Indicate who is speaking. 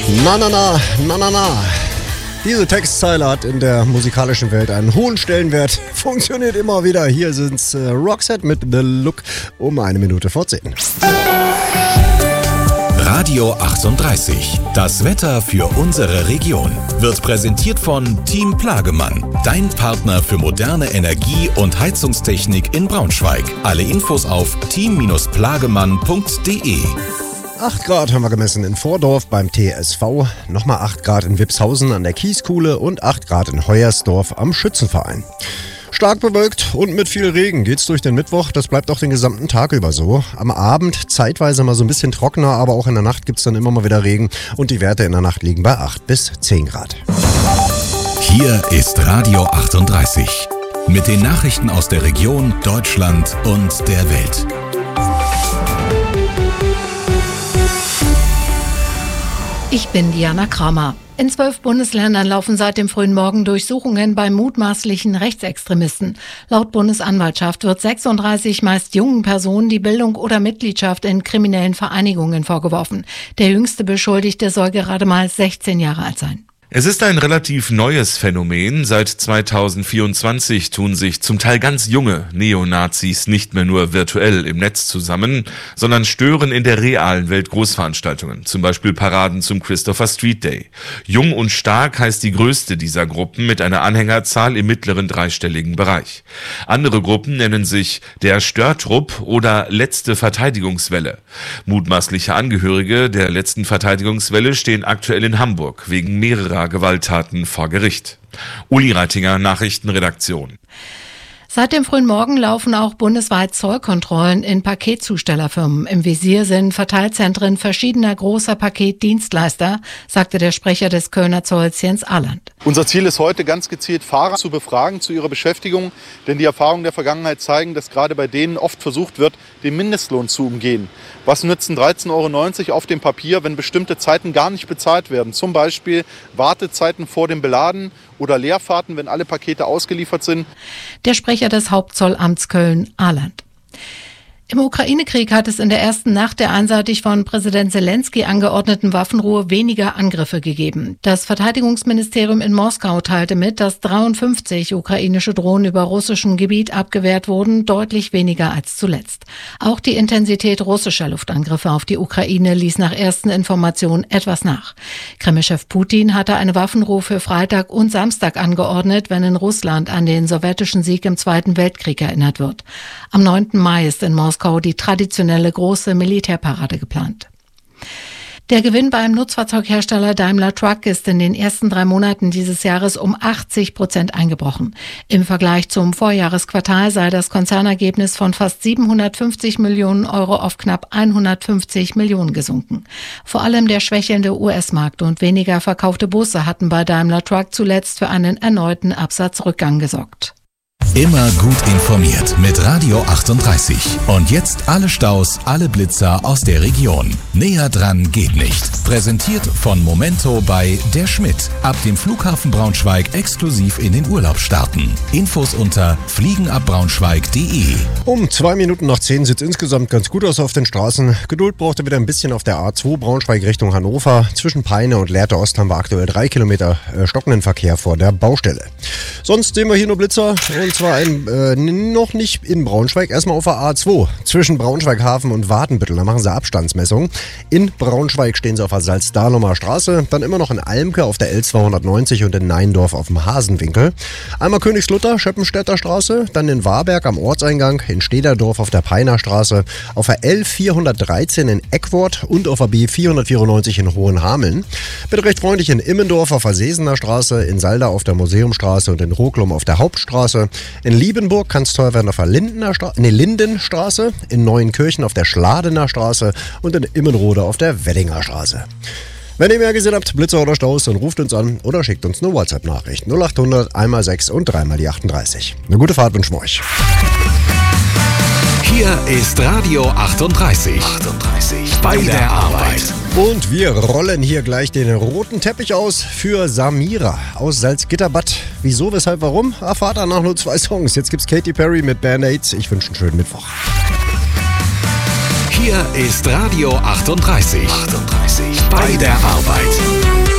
Speaker 1: Na, na, na, na, na, na. Diese Textzeile hat in der musikalischen Welt einen hohen Stellenwert. Funktioniert immer wieder. Hier sind's Roxette mit The Look um 1:10.
Speaker 2: Radio 38. Das Wetter für unsere Region wird präsentiert von Team Plagemann. Dein Partner für moderne Energie- und Heizungstechnik in Braunschweig. Alle Infos auf team-plagemann.de.
Speaker 1: 8 Grad haben wir gemessen in Vordorf beim TSV, nochmal 8 Grad in Wipshausen an der Kieskuhle und 8 Grad in Hoyersdorf am Schützenverein. Stark bewölkt und mit viel Regen geht's durch den Mittwoch. Das bleibt auch den gesamten Tag über so. Am Abend zeitweise mal so ein bisschen trockener, aber auch in der Nacht gibt's dann immer mal wieder Regen. Und die Werte in der Nacht liegen bei 8 bis 10 Grad.
Speaker 2: Hier ist Radio 38. Mit den Nachrichten aus der Region, Deutschland und der Welt.
Speaker 3: Ich bin Diana Kramer. In 12 Bundesländern laufen seit dem frühen Morgen Durchsuchungen bei mutmaßlichen Rechtsextremisten. Laut Bundesanwaltschaft wird 36 meist jungen Personen die Bildung oder Mitgliedschaft in kriminellen Vereinigungen vorgeworfen. Der jüngste Beschuldigte soll gerade mal 16 Jahre alt sein.
Speaker 4: Es ist ein relativ neues Phänomen. Seit 2024 tun sich zum Teil ganz junge Neonazis nicht mehr nur virtuell im Netz zusammen, sondern stören in der realen Welt Großveranstaltungen, zum Beispiel Paraden zum Christopher Street Day. Jung und Stark heißt die größte dieser Gruppen mit einer Anhängerzahl im mittleren dreistelligen Bereich. Andere Gruppen nennen sich der Störtrupp oder Letzte Verteidigungswelle. Mutmaßliche Angehörige der letzten Verteidigungswelle stehen aktuell in Hamburg wegen mehrerer Gewalttaten vor Gericht. Uli Reitinger, Nachrichtenredaktion.
Speaker 3: Seit dem frühen Morgen laufen auch bundesweit Zollkontrollen in Paketzustellerfirmen. Im Visier sind Verteilzentren verschiedener großer Paketdienstleister, sagte der Sprecher des Kölner Zolls Jens Ahland.
Speaker 5: Unser Ziel ist heute ganz gezielt, Fahrer zu befragen zu ihrer Beschäftigung, denn die Erfahrungen der Vergangenheit zeigen, dass gerade bei denen oft versucht wird, den Mindestlohn zu umgehen. Was nützen 13,90 € auf dem Papier, wenn bestimmte Zeiten gar nicht bezahlt werden? Zum Beispiel Wartezeiten vor dem Beladen oder Leerfahrten, wenn alle Pakete ausgeliefert sind.
Speaker 3: Der Sprecher des Hauptzollamts Köln, Ahland. Im Ukraine-Krieg hat es in der ersten Nacht der einseitig von Präsident Zelensky angeordneten Waffenruhe weniger Angriffe gegeben. Das Verteidigungsministerium in Moskau teilte mit, dass 53 ukrainische Drohnen über russischem Gebiet abgewehrt wurden, deutlich weniger als zuletzt. Auch die Intensität russischer Luftangriffe auf die Ukraine ließ nach ersten Informationen etwas nach. Kreml-Chef Putin hatte eine Waffenruhe für Freitag und Samstag angeordnet, wenn in Russland an den sowjetischen Sieg im Zweiten Weltkrieg erinnert wird. Am 9. Mai ist in Moskau die traditionelle große Militärparade geplant. Der Gewinn beim Nutzfahrzeughersteller Daimler Truck ist in den ersten 3 Monaten dieses Jahres um 80% eingebrochen. Im Vergleich zum Vorjahresquartal sei das Konzernergebnis von fast 750 Millionen Euro auf knapp 150 Millionen gesunken. Vor allem der schwächelnde US-Markt und weniger verkaufte Busse hatten bei Daimler Truck zuletzt für einen erneuten Absatzrückgang gesorgt.
Speaker 2: Immer gut informiert mit Radio 38. Und jetzt alle Staus, alle Blitzer aus der Region. Näher dran geht nicht. Präsentiert von Momento bei Der Schmidt. Ab dem Flughafen Braunschweig exklusiv in den Urlaub starten. Infos unter fliegenabbraunschweig.de.
Speaker 1: Um 2:10 sieht es insgesamt ganz gut aus auf den Straßen. Geduld braucht er wieder ein bisschen auf der A2 Braunschweig Richtung Hannover. Zwischen Peine und Lehrte Ost haben wir aktuell 3 Kilometer stockenden Verkehr vor der Baustelle. Sonst sehen wir hier nur Blitzer, und zwar noch nicht in Braunschweig, erstmal auf der A2 zwischen Braunschweig-Hafen und Watenbüttel. Da machen sie Abstandsmessungen. In Braunschweig stehen sie auf der Salzdahlomer Straße, dann immer noch in Almke auf der L290 und in Neindorf auf dem Hasenwinkel. Einmal Königslutter, Schöppenstädter Straße, dann in Warberg am Ortseingang, in Stederdorf auf der Peiner Straße, auf der L413 in Eckwort und auf der B494 in Hohenhameln. Bitte recht freundlich in Immendorf auf der Sesener Straße, in Salda auf der Museumstraße und in Roklum auf der Hauptstraße. In Liebenburg kann es teuer werden auf der Lindenstraße, in Neuenkirchen auf der Schladener Straße und in Immenrode auf der Weddinger Straße. Wenn ihr mehr gesehen habt, Blitzer oder Staus, dann ruft uns an oder schickt uns eine WhatsApp-Nachricht. 0800 1x6 und 3x die 38. Eine gute Fahrt wünschen wir euch.
Speaker 2: Hier ist Radio 38. Bei der Arbeit.
Speaker 1: Und wir rollen hier gleich den roten Teppich aus für Samira aus Salzgitterbad. Wieso, weshalb, warum? Erfahrt danach nur 2 Songs. Jetzt gibt's Katy Perry mit Band-Aids. Ich wünsche einen schönen Mittwoch.
Speaker 2: Hier ist Radio 38. Bei der Arbeit.